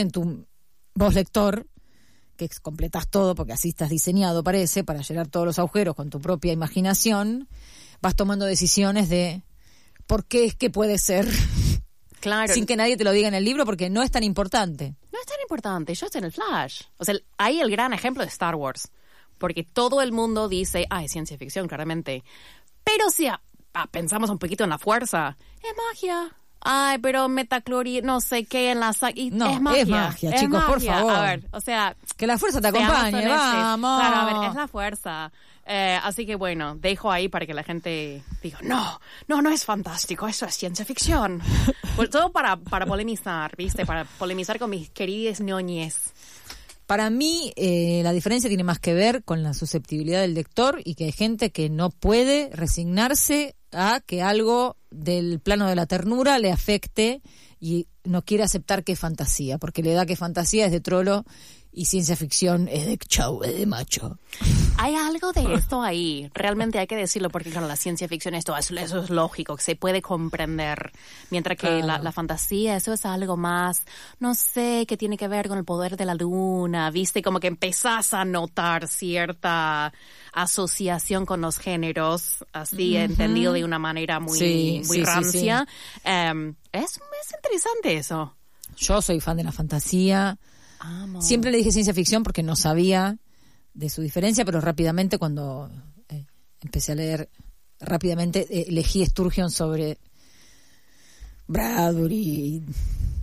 lector, que completás todo, porque así estás diseñado, parece, para llenar todos los agujeros con tu propia imaginación, vas tomando decisiones de por qué es que puede ser. Claro. Sin que nadie te lo diga en el libro, porque no es tan importante. No es tan importante, yo estoy en el Flash. O sea, hay el gran ejemplo de Star Wars. Porque todo el mundo dice, es ciencia ficción, claramente. Pero si pensamos un poquito en la fuerza, es magia. Pero metaclori, no sé qué en la no, es magia. Es magia, chicos, magia. por favor. A ver, o sea, que la fuerza te acompañe, vamos. Claro, a ver, es la fuerza. Así que bueno, dejo ahí para que la gente diga, no es fantástico, eso es ciencia ficción. Pues todo para polemizar, ¿viste? Para polemizar con mis queridas ñoñes. Para mí, la diferencia tiene más que ver con la susceptibilidad del lector y que hay gente que no puede resignarse a que algo del plano de la ternura le afecte y no quiere aceptar que es fantasía, porque le da que fantasía es de trolo y ciencia ficción es de chau, es de macho. Hay algo de esto ahí, realmente hay que decirlo, porque claro, la ciencia ficción, eso es lógico, que se puede comprender, mientras que la fantasía, eso es algo más, no sé, que tiene que ver con el poder de la luna, viste, como que empezás a notar cierta asociación con los géneros, así entendido de una manera muy rancia. Sí. Es interesante eso. Yo soy fan de la fantasía. Amo. Siempre le dije ciencia ficción porque no sabía de su diferencia, pero rápidamente cuando empecé a leer, rápidamente elegí Sturgeon sobre Bradbury,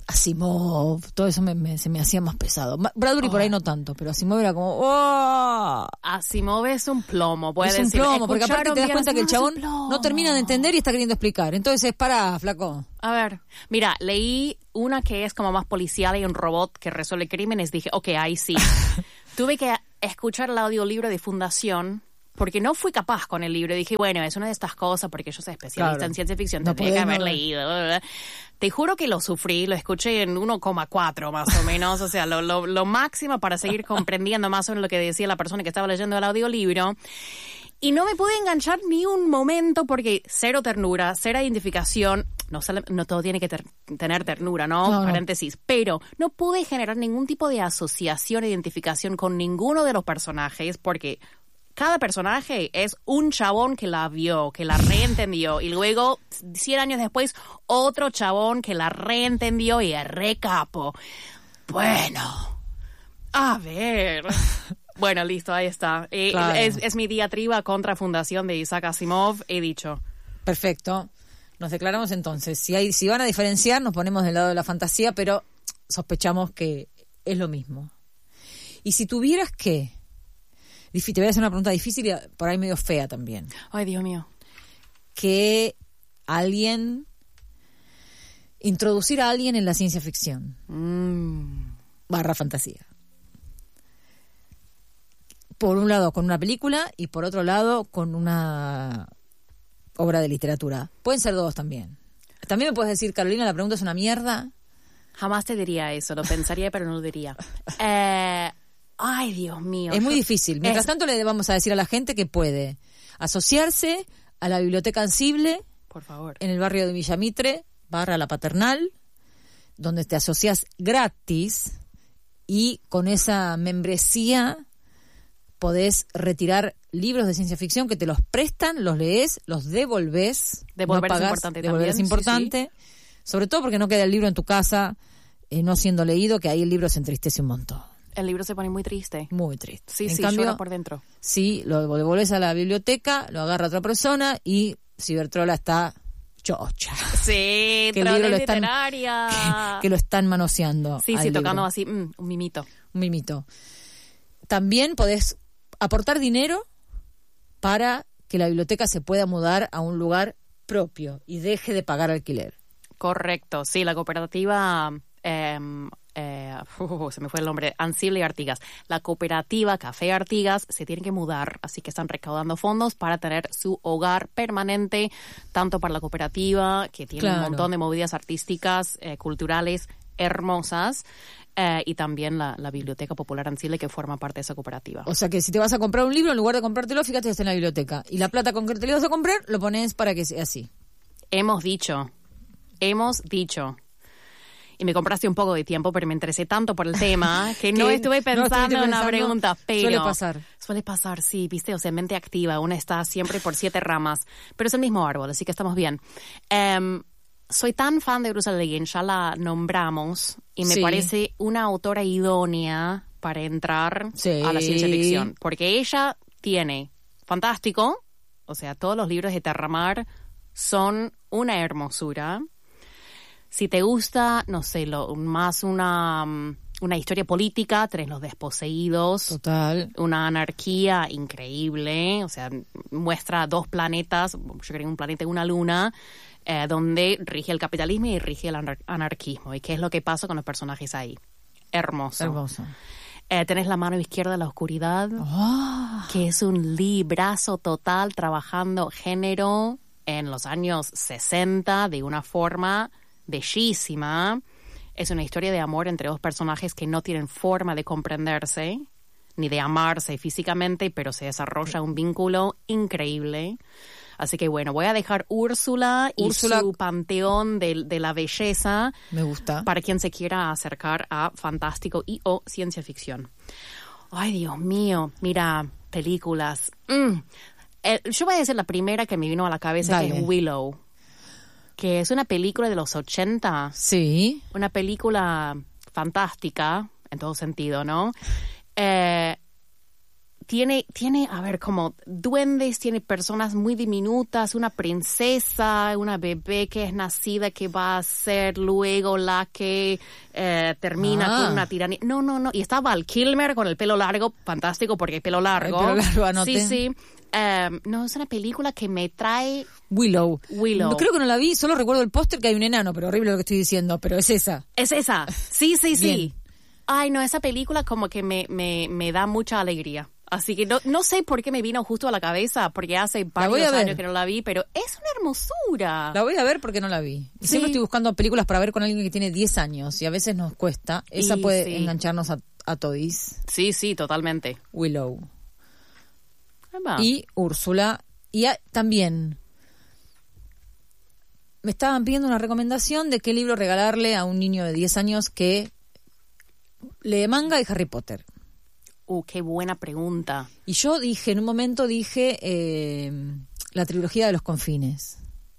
Asimov, todo eso se me hacía más pesado. Bradbury por ahí no tanto, pero Asimov era como... ¡Oh! Asimov es un plomo, puede decir. Es un plomo, porque aparte te das cuenta que el chabón no termina de entender y está queriendo explicar. Entonces, para, flaco. A ver, mira, leí una que es como más policial y un robot que resuelve crímenes. Dije, ok, ahí sí. Tuve que escuchar el audiolibro de Fundación, porque no fui capaz con el libro. Dije, bueno, es una de estas cosas, porque yo soy especialista en ciencia ficción, tendría que haber leído. Te juro que lo sufrí, lo escuché en 1,4 más o menos, o sea, lo máximo para seguir comprendiendo más o menos lo que decía la persona que estaba leyendo el audiolibro. Y no me pude enganchar ni un momento porque cero ternura, cero identificación. No todo tiene que tener ternura, ¿no? Paréntesis. Pero no pude generar ningún tipo de asociación, identificación con ninguno de los personajes porque... Cada personaje es un chabón que la vio, que la reentendió. Y luego, 100 años después, otro chabón que la reentendió y es re capo. Bueno, a ver. Bueno, listo, ahí está. Claro. Es mi diatriba contra Fundación de Isaac Asimov, he dicho. Perfecto. Nos declaramos entonces. Si van a diferenciar, nos ponemos del lado de la fantasía, pero sospechamos que es lo mismo. Y si tuvieras que... Te voy a hacer una pregunta difícil y por ahí medio fea también. Ay, Dios mío. Que introducir a alguien en la ciencia ficción. / fantasía. Por un lado con una película y por otro lado con una obra de literatura. Pueden ser dos también. También me puedes decir, Carolina, la pregunta es una mierda. Jamás te diría eso, lo pensaría pero no lo diría. Ay, Dios mío. Es muy difícil. Mientras tanto, le vamos a decir a la gente que puede asociarse a la Biblioteca Ansible, por favor, en el barrio de Villamitre, / La Paternal, donde te asocias gratis y con esa membresía podés retirar libros de ciencia ficción que te los prestan, los lees, los devolvés. Devolver no es pagás, importante devolver también. Es importante, sí. Sobre todo porque no queda el libro en tu casa no siendo leído, que ahí el libro se entristece un montón. El libro se pone muy triste. Muy triste. Sí, en cambio, llora por dentro. Sí, lo devolves a la biblioteca, lo agarra otra persona y Cibertrola está chocha. Sí, que el libro literaria. Que lo están manoseando. Sí, tocando libro. Así, un mimito. Un mimito. También podés aportar dinero para que la biblioteca se pueda mudar a un lugar propio y deje de pagar alquiler. Correcto, sí, la cooperativa... se me fue el nombre, Ansible y Artigas. La cooperativa Café Artigas se tiene que mudar, así que están recaudando fondos para tener su hogar permanente, tanto para la cooperativa, que tiene un montón de movidas artísticas, culturales hermosas, y también la Biblioteca Popular Ansible, que forma parte de esa cooperativa. O sea que si te vas a comprar un libro, en lugar de comprártelo, fíjate que está en la biblioteca. Y la plata con que te lo vas a comprar, lo pones para que sea así. Hemos dicho. Y me compraste un poco de tiempo, pero me interesé tanto por el tema que no estuve pensando en la pregunta. Pero Suele pasar, sí, viste, o sea, mente activa. Una está siempre por 7 ramas, pero es el mismo árbol, así que estamos bien. Soy tan fan de Ursula Le Guin, ya la nombramos, y me parece una autora idónea para entrar a la ciencia ficción. Porque ella tiene fantástico, o sea, todos los libros de Terramar son una hermosura. Si te gusta, no sé, más una historia política, tenés Los Desposeídos. Total. Una anarquía increíble, o sea, muestra 2 planetas, yo creo que un planeta y una luna, donde rige el capitalismo y rige el anarquismo. ¿Y qué es lo que pasa con los personajes ahí? Hermoso. Tenés La mano izquierda de la oscuridad, que es un librazo total trabajando género en los años 60 de una forma bellísima. Es una historia de amor entre 2 personajes que no tienen forma de comprenderse ni de amarse físicamente, pero se desarrolla un vínculo increíble. Así que bueno, voy a dejar Úrsula y su panteón de la belleza. Me gusta. Para quien se quiera acercar a fantástico y o ciencia ficción. Ay, Dios mío, mira, películas. Yo voy a decir la primera que me vino a la cabeza, que es Willow. Que es una película de los 80. Sí. Una película fantástica, en todo sentido, ¿no? tiene, a ver, como duendes, tiene personas muy diminutas, una princesa, una bebé que es nacida que va a ser luego la que termina con una tiranía. No. Y está Val Kilmer con el pelo largo, fantástico porque hay pelo largo. El pelo largo, anote. Sí. No, es una película que me trae... Willow. No, creo que no la vi, solo recuerdo el póster que hay un enano, pero horrible lo que estoy diciendo, pero es esa. Es esa, sí. Bien. Ay, no, esa película como que me da mucha alegría. Así que no sé por qué me vino justo a la cabeza, porque hace varios años que no la vi, pero es una hermosura. La voy a ver porque no la vi. Y siempre estoy buscando películas para ver con alguien que tiene 10 años y a veces nos cuesta. Esa puede engancharnos a todis. Sí, totalmente. Willow. Y Úrsula. Y también me estaban pidiendo una recomendación de qué libro regalarle a un niño de 10 años que lee manga y Harry Potter. Qué buena pregunta. Y yo en un momento dije la trilogía de los confines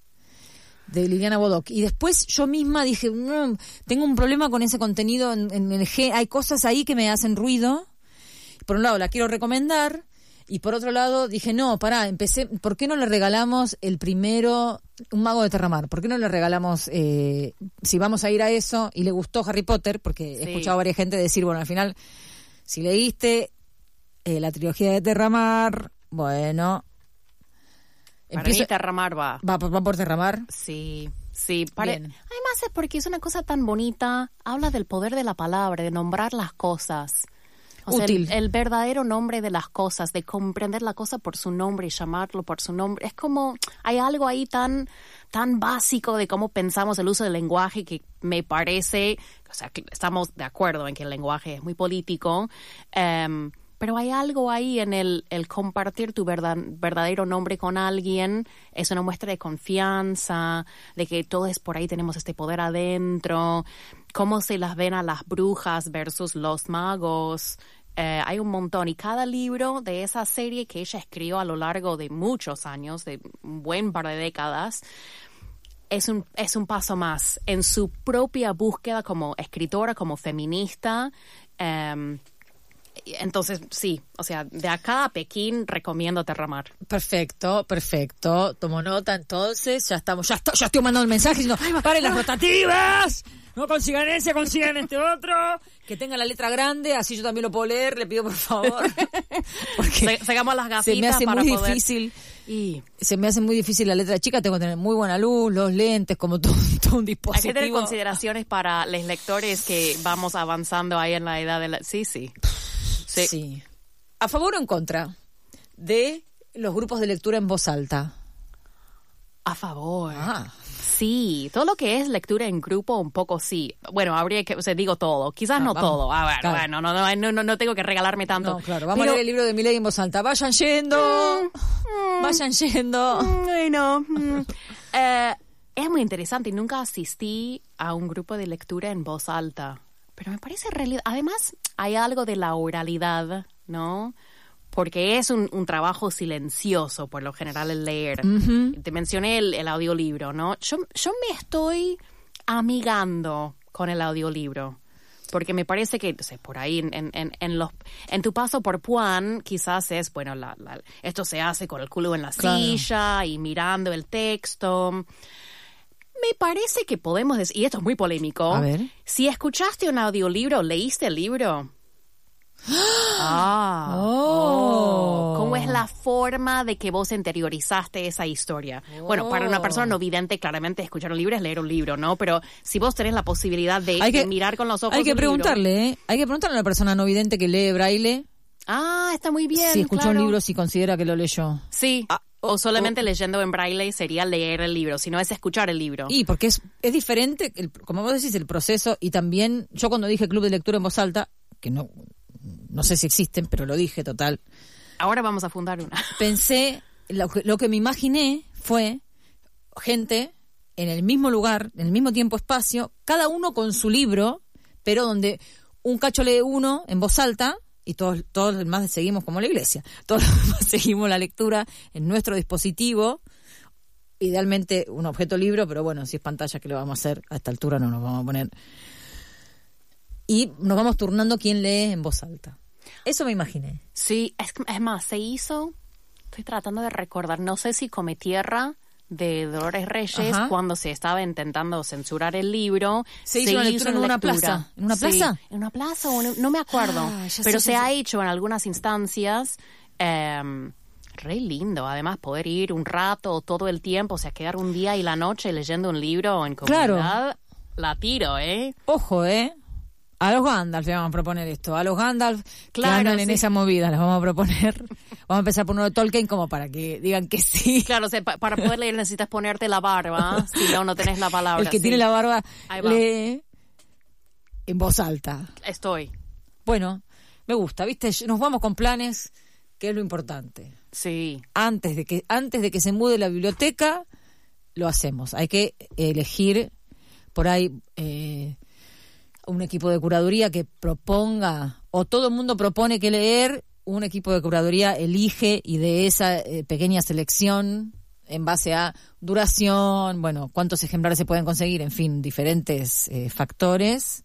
de Liliana Bodoc. Y después yo misma dije, tengo un problema con ese contenido en el G. Hay cosas ahí que me hacen ruido. Por un lado la quiero recomendar y por otro lado dije, ¿por qué no le regalamos el primero, Un mago de Terramar? ¿Por qué no le regalamos, si vamos a ir a eso y le gustó Harry Potter? Porque he escuchado a varias gente decir, bueno, al final... Si leíste la trilogía de Terramar, bueno... Para mí Terramar va. ¿Va por Terramar? Sí. Además es porque es una cosa tan bonita. Habla del poder de la palabra, de nombrar las cosas. Útil. El verdadero nombre de las cosas, de comprender la cosa por su nombre y llamarlo por su nombre. Es como, hay algo ahí tan básico de cómo pensamos el uso del lenguaje que me parece, o sea, que estamos de acuerdo en que el lenguaje es muy político, pero hay algo ahí en el compartir tu verdadero nombre con alguien. Es una muestra de confianza, de que todos por ahí tenemos este poder adentro, cómo se las ven a las brujas versus los magos. Hay un montón, y cada libro de esa serie que ella escribió a lo largo de muchos años, de un buen par de décadas, es un paso más en su propia búsqueda como escritora, como feminista. Entonces, sí, o sea, de acá a Pekín recomiendo Terramar. Perfecto. Tomo nota, entonces, ya estoy mandando el mensaje diciendo, ¡paren las rotativas! No consigan ese, consigan este otro. Que tenga la letra grande, así yo también lo puedo leer, le pido por favor. Porque sacamos las gafitas se me hace para muy poder... difícil. Se me hace muy difícil la letra chica, tengo que tener muy buena luz, los lentes, como todo un dispositivo. Hay que tener consideraciones para los lectores que vamos avanzando ahí en la edad de la... Sí. ¿A favor o en contra de los grupos de lectura en voz alta? A favor. Sí, todo lo que es lectura en grupo, un poco sí. Bueno, habría que, digo todo, quizás no vamos, todo. A ver, claro. Bueno, no tengo que regalarme tanto. No, claro, vamos a leer el libro de Milei en voz alta. Vayan yendo. Bueno, es muy interesante. Nunca asistí a un grupo de lectura en voz alta, pero me parece realidad. Además, hay algo de la oralidad, ¿no? Porque es un trabajo silencioso, por lo general, el leer. Uh-huh. Te mencioné el audiolibro, ¿no? Yo me estoy amigando con el audiolibro, porque me parece que, no sé, por ahí en tu paso por Puan, quizás es, bueno, esto se hace con el culo en la silla y mirando el texto. Me parece que podemos decir, y esto es muy polémico, a ver. Si escuchaste un audiolibro, ¿leíste el libro? ¿Cómo es la forma de que vos interiorizaste esa historia? Bueno, para una persona no vidente, claramente escuchar un libro es leer un libro, ¿no? Pero si vos tenés la posibilidad de mirar con los ojos hay que preguntarle a una persona no vidente que lee braille. Está muy bien. Si escuchó un libro, si considera que lo leyó. Sí. O solamente leyendo en braille sería leer el libro, si no es escuchar el libro. Y porque es diferente, como vos decís, el proceso. Y también, yo cuando dije club de lectura en voz alta, que no sé si existen, pero lo dije, total. Ahora vamos a fundar una. Pensé, lo que me imaginé fue gente en el mismo lugar, en el mismo tiempo, espacio, cada uno con su libro, pero donde un cacho lee uno en voz alta y todos los demás seguimos como la iglesia. Todos los demás seguimos la lectura en nuestro dispositivo, idealmente un objeto libro, pero bueno, si es pantalla, ¿qué le vamos a hacer? A esta altura no nos vamos a poner... Y nos vamos turnando quién lee en voz alta. Eso me imaginé. Sí, es más, se hizo, estoy tratando de recordar, no sé si Cometierra de Dolores Reyes, cuando se estaba intentando censurar el libro, se hizo una lectura en una plaza. ¿En una plaza? Sí, en una plaza, no me acuerdo, pero se ha hecho en algunas instancias. Re lindo, además, poder ir un rato todo el tiempo, o sea, quedar un día y la noche leyendo un libro en comunidad. Claro. La tiro, Ojo, a los Gandalf le vamos a proponer esto. A los Gandalf que andan en esa movida, les vamos a proponer. Vamos a empezar por uno de Tolkien como para que digan que sí. Claro, o sea, para poder leer necesitas ponerte la barba, si no tenés la palabra. El que tiene la barba lee en voz alta. Estoy. Bueno, me gusta, ¿viste? Nos vamos con planes, que es lo importante. Sí. Antes de que se mude la biblioteca, lo hacemos. Hay que elegir por ahí un equipo de curaduría que proponga, o todo el mundo propone que leer, un equipo de curaduría elige y de esa pequeña selección, en base a duración, bueno, cuántos ejemplares se pueden conseguir, en fin, diferentes factores,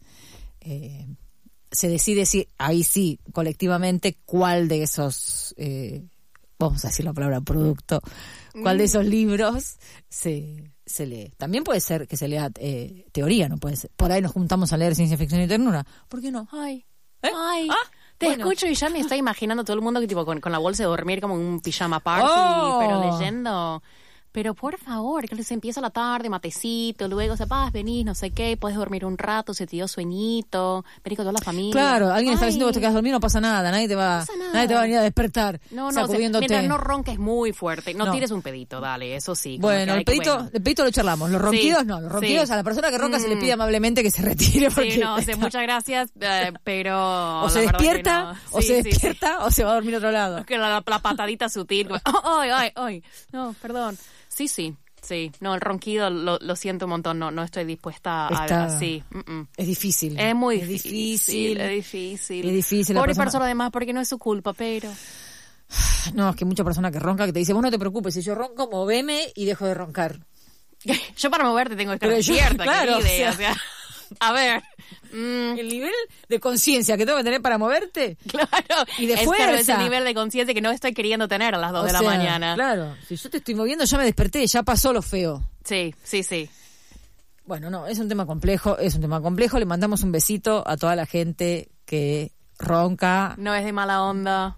se decide si, ahí sí, colectivamente, cuál de esos, vamos a decir la palabra producto, cuál de esos libros se lee. También puede ser que se lea teoría, no puede ser. Por ahí nos juntamos a leer ciencia ficción y ternura. ¿Por qué no? Ay. Te escucho y ya me estoy imaginando todo el mundo que tipo con la bolsa de dormir como un pijama party, pero leyendo. Pero por favor, que se empieza la tarde, matecito, luego venís, no sé qué, podés dormir un rato, se te dio sueñito, venís con toda la familia. Claro, alguien está diciendo que te quedas dormido, no pasa nada, nadie te va a venir a despertar. No, mientras no ronques muy fuerte, no tires un pedito, dale, eso sí. Bueno, el pedito lo charlamos, los ronquidos no, los ronquidos a la persona que ronca se le pide amablemente que se retire. Porque muchas gracias, pero... O se despierta, o se va a dormir a otro lado. Que la patadita sutil, ay, no, perdón. Sí. No, el ronquido lo siento un montón. No estoy dispuesta a... Sí. Es difícil. Es muy difícil. Es difícil. Pobre persona además, porque no es su culpa, pero... No, es que mucha persona que ronca que te dice, vos no te preocupes, si yo ronco, moveme y dejo de roncar. Yo para moverte tengo que estar despierta, claro, querida. O sea, a ver... El nivel de conciencia que tengo que tener para moverte. Claro. Y de fuerza. Es el nivel de conciencia que no estoy queriendo tener a las 2 de la mañana. Claro. Si yo te estoy moviendo, ya me desperté, ya pasó lo feo. Sí. Bueno, no, es un tema complejo. Le mandamos un besito a toda la gente que ronca. No es de mala onda.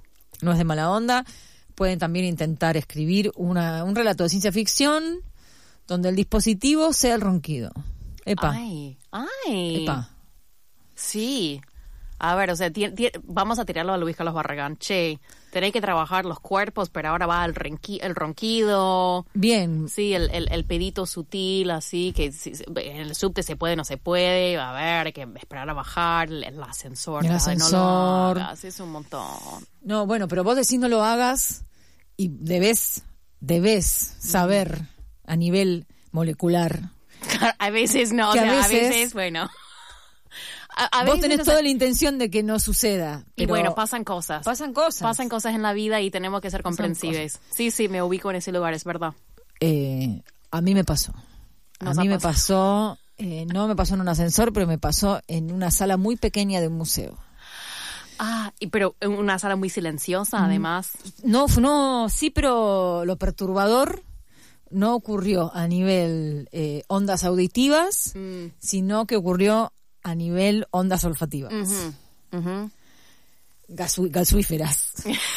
Pueden también intentar escribir un relato de ciencia ficción donde el dispositivo sea el ronquido. Epa. Ay. Epa. Sí. A ver, o sea, vamos a tirarlo a Luis Carlos Barragán. Che, tenéis que trabajar los cuerpos, pero ahora va el ronquido. Bien. Sí, el pedito sutil, así, que en el subte se puede, no se puede. A ver, hay que esperar a bajar el ascensor. No lo hagas, es un montón. No, bueno, pero vos decís no lo hagas y debes saber a nivel molecular. A veces no, a veces, bueno... Vos tenés toda la intención de que no suceda. Y bueno, pasan cosas. Pasan cosas en la vida y tenemos que ser comprensibles. Sí, me ubico en ese lugar, es verdad. A mí me pasó. No me pasó en un ascensor, pero me pasó en una sala muy pequeña de un museo. Pero en una sala muy silenciosa, además. No, sí, pero lo perturbador no ocurrió a nivel ondas auditivas, sino que ocurrió a nivel ondas olfativas. Gasuíferas.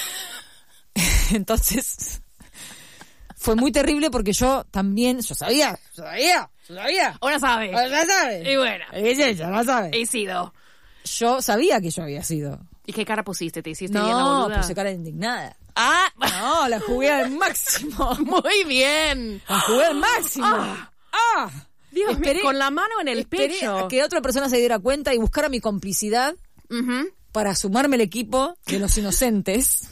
Entonces, fue muy terrible porque yo sabía. Ahora sabe. Y bueno. Ya sabe. He sido. Yo sabía que yo había sido. ¿Y qué cara pusiste? ¿Te hiciste bien la boluda? No, puse cara indignada. No, la jugué al máximo. Muy bien. La jugué al máximo. Dios mío, con la mano en el pecho. A que otra persona se diera cuenta y buscara mi complicidad para sumarme al equipo de los inocentes.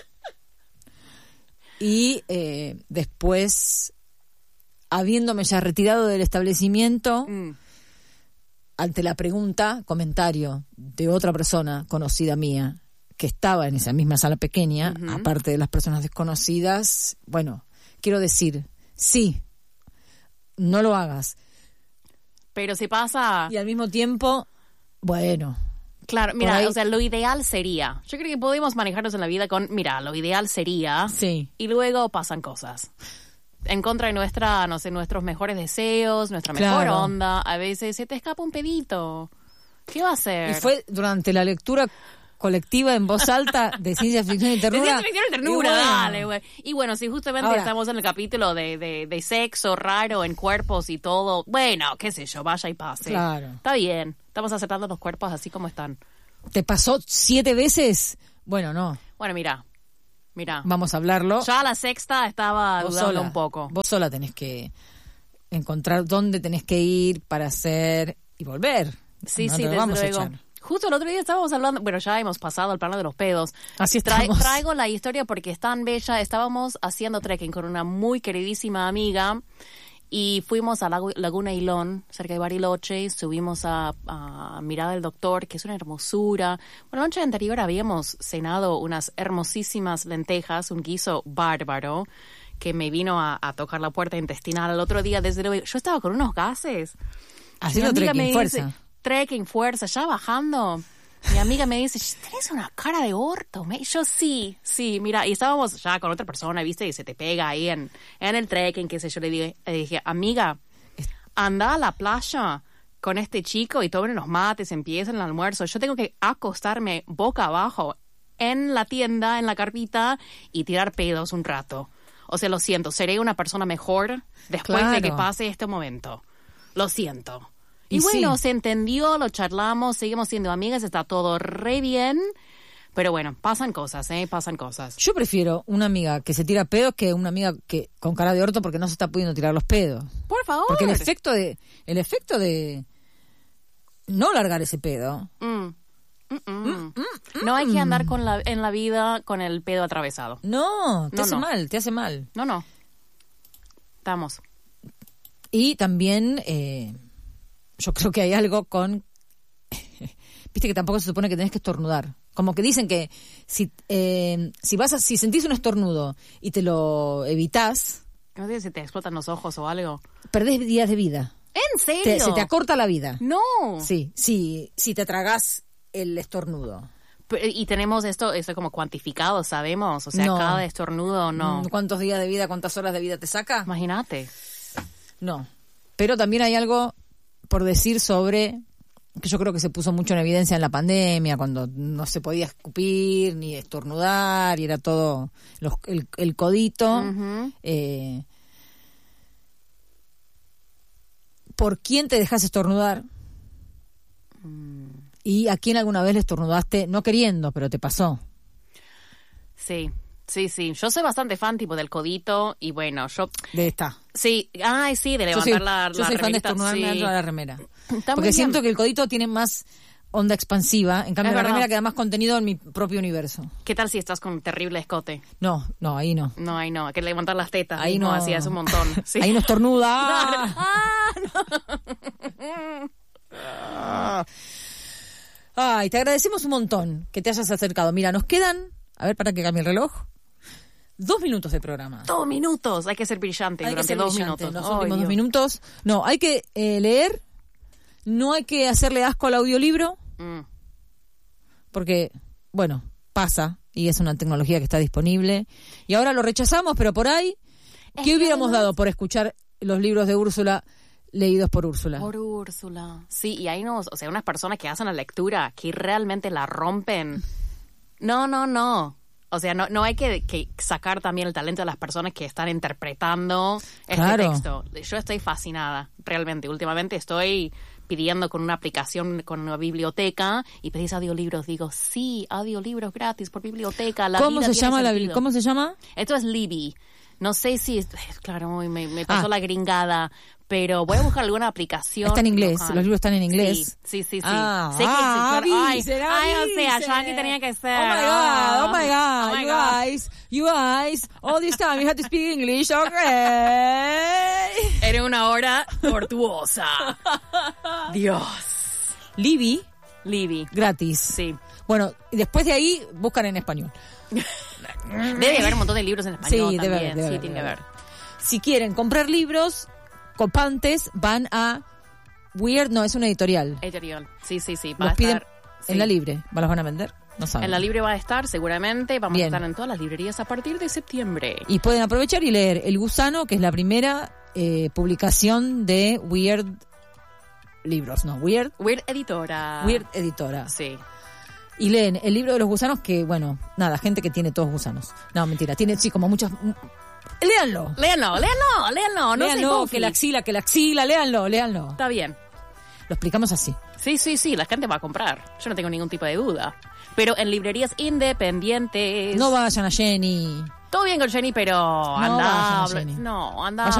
Y después, habiéndome ya retirado del establecimiento, ante la comentario de otra persona conocida mía, que estaba en esa misma sala pequeña, aparte de las personas desconocidas, bueno, quiero decir, sí, no lo hagas. Pero si pasa... Y al mismo tiempo, bueno, Claro, mira, o sea, lo ideal sería, yo creo que podemos manejarnos en la vida con, mira, lo ideal sería, sí, y luego pasan cosas. En contra de nuestra, no sé, nuestros mejores deseos, nuestra mejor onda, a veces se te escapa un pedito. ¿Qué va a hacer? Y fue durante la lectura colectiva en voz alta de ciencia ficción y ternura. De ciencia ficción y ternura, bueno. dale, güey. Y bueno, si justamente Ahora, estamos en el capítulo de sexo raro en cuerpos y todo, bueno, qué sé yo, vaya y pase. Claro. Está bien, estamos aceptando los cuerpos así como están. ¿Te pasó 7 veces? Bueno, no. Bueno, mira. Vamos a hablarlo. Ya la sexta estaba Vos dudando sola, un poco. Vos sola tenés que encontrar dónde tenés que ir para hacer y volver. Sí, no sí, te lo desde vamos a luego. echar. Justo el otro día estábamos hablando, bueno, ya hemos pasado al plano de los pedos. Así estamos. Traigo la historia porque es tan bella. Estábamos haciendo trekking con una muy queridísima amiga y fuimos a Laguna Ilón, cerca de Bariloche, y subimos a Mirada del Doctor, que es una hermosura. Bueno, la noche anterior habíamos cenado unas hermosísimas lentejas, un guiso bárbaro, que me vino a tocar la puerta intestinal al otro día. Desde luego, yo estaba con unos gases. Haciendo trekking, fuerza. Trekking, fuerza, ya bajando. Mi amiga me dice, tenés una cara de orto. Y yo, sí, mira. Y estábamos ya con otra persona, ¿viste? Y se te pega ahí en el trekking, qué sé yo. Le dije, amiga, anda a la playa con este chico y tomen unos mates, empiecen el almuerzo. Yo tengo que acostarme boca abajo en la tienda, en la carpita, y tirar pedos un rato. O sea, lo siento, seré una persona mejor después de que pase este momento. Lo siento. Y bueno, se entendió, lo charlamos, seguimos siendo amigas, está todo re bien. Pero bueno, pasan cosas, pasan cosas. Yo prefiero una amiga que se tira pedos que una amiga que con cara de orto porque no se está pudiendo tirar los pedos. Por favor. Porque el efecto de no largar ese pedo. No hay que andar en la vida con el pedo atravesado. No, te hace mal. No. Estamos. Y también yo creo que hay algo con... Viste que tampoco se supone que tenés que estornudar. Como que dicen que si sentís un estornudo y te lo evitás... No sé si te explotan los ojos o algo. Perdés días de vida. ¿En serio? Se te acorta la vida. No. Sí, si te tragás el estornudo. Y tenemos esto como cuantificado, ¿sabemos? O sea, cada estornudo, no. ¿Cuántos días de vida, cuántas horas de vida te saca? Imagínate. No. Pero también hay algo por decir sobre, que yo creo que se puso mucho en evidencia en la pandemia, cuando no se podía escupir ni estornudar y era todo el codito. Uh-huh. ¿Por quién te dejas estornudar? ¿Y a quién alguna vez le estornudaste no queriendo, pero te pasó? Sí. Yo soy bastante fan tipo del codito y bueno, yo... De esta. Sí, de levantar la Yo soy fan de estornudarme dentro de la remera. Porque siento que el codito tiene más onda expansiva, en cambio la remera queda más contenido en mi propio universo. ¿Qué tal si estás con un terrible escote? No, ahí no. No, ahí no, hay que levantar las tetas. Ahí no. Así es un montón. Sí. Ahí no estornuda. Ay, te agradecemos un montón que te hayas acercado. Mira, nos quedan, a ver, para que cambie el reloj, 2 minutos de programa. 2 minutos, hay que ser brillante durante 2 minutos. Los últimos 2 minutos. No, hay que leer, no hay que hacerle asco al audiolibro, porque, bueno, pasa, y es una tecnología que está disponible, y ahora lo rechazamos, pero por ahí, ¿qué hubiéramos dado por escuchar los libros de Úrsula leídos por Úrsula? Por Úrsula. Sí, y hay unas personas que hacen la lectura que realmente la rompen. No. O sea, no hay que sacar también el talento de las personas que están interpretando este texto. Yo estoy fascinada, realmente. Últimamente estoy pidiendo con una aplicación, con una biblioteca, y pedís audiolibros. Digo, sí, audiolibros gratis por biblioteca. ¿Cómo se llama? Esto es Libby. No sé si... Claro, me pasó la gringada, pero voy a buscar alguna aplicación. Está en inglés, los libros están en inglés. Sí. Sé que Yankee tenía que ser. Oh my God. You guys, all this time you have to speak English, okay. Era una hora tortuosa. Dios. Libby. Gratis. Sí. Bueno, y después de ahí buscan en español. Debe haber un montón de libros en español sí, también. Debe tiene que haber. Si quieren comprar libros copantes, van a Weird, no, es una editorial. Sí. Los piden, En la Libre, ¿las van a vender? No saben. En la Libre va a estar, seguramente. Vamos Bien. a estar en todas las librerías a partir de septiembre. Y pueden aprovechar y leer El Gusano, que es la primera publicación de Weird Libros, ¿no? Weird Editora. Weird Editora. Sí. Y leen El libro de los gusanos, que, bueno, nada, gente que tiene todos gusanos. No, mentira, tiene, sí, como muchos... Léanlo. Léanlo. No Léanlo, sé, que la axila, léanlo. Está bien. Lo explicamos así. Sí, la gente va a comprar. Yo no tengo ningún tipo de duda. Pero en librerías independientes. No vayan a Jenny. Todo bien con Jenny, pero vayan a Jenny. anda.